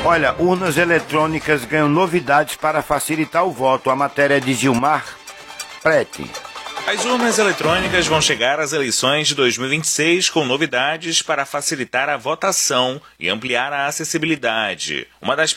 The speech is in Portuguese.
Olha, urnas eletrônicas ganham novidades para facilitar o voto. A matéria de Gilmar Prete. As urnas eletrônicas vão chegar às eleições de 2026 com novidades para facilitar a votação e ampliar a acessibilidade. Uma das